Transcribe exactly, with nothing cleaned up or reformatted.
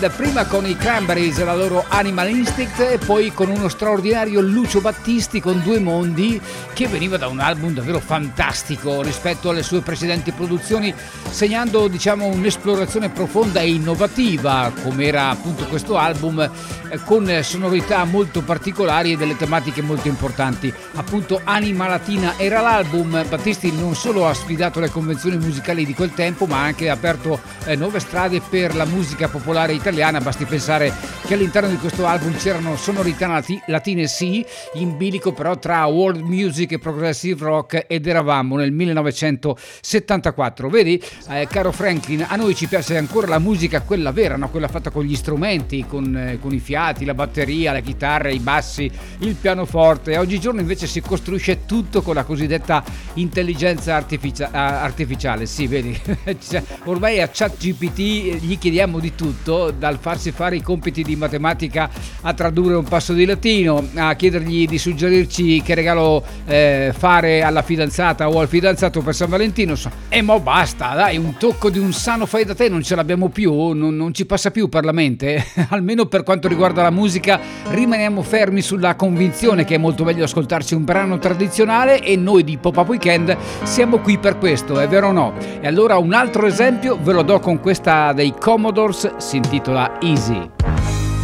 Prima con i Cranberries e la loro Animal Instinct e poi con uno straordinario Lucio Battisti con Due Mondi, che veniva da un album davvero fantastico rispetto alle sue precedenti produzioni, segnando diciamo un'esplorazione profonda e innovativa come era appunto questo album, eh, con sonorità molto particolari e delle tematiche molto importanti. Appunto Anima Latina era l'album. Battisti non solo ha sfidato le convenzioni musicali di quel tempo, ma ha anche aperto eh, nuove strade per la musica popolare italiana. Basti pensare che all'interno di questo album c'erano sonorità lati- latine sì, in bilico però tra world music e progressive rock, ed eravamo nel millenovecentosettantaquattro. Vedi, eh, caro Franklin, a noi ci piace ancora la musica quella vera, no? Quella fatta con gli strumenti, con, eh, con i fiati, la batteria, la chitarra, i bassi, il pianoforte. Oggigiorno invece si costruisce tutto con la cosiddetta intelligenza artificia- artificiale. Sì, vedi, ormai a ChatGPT gli chiediamo di tutto, dal farsi fare i compiti di matematica a tradurre un passo di latino, a chiedergli di suggerirci che regalo eh, fare alla fidanzata o al fidanzato per San Valentino. E mo basta, dai, un tocco di un sano fai da te non ce l'abbiamo più, non, non ci passa più per la mente. Almeno per quanto riguarda la musica rimaniamo fermi sulla convinzione che è molto meglio ascoltarsi un brano tradizionale, e noi di Pop-Up Weekend siamo qui per questo, è vero o no? E allora un altro esempio ve lo do con questa dei Commodores, si intitola Easy.